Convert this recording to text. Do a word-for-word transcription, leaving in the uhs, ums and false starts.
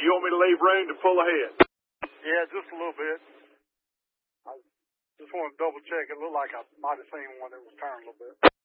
You want me to leave room to pull ahead? Yeah, just a little bit. I just want to double check. It looked like I might have seen one that was turned a little bit.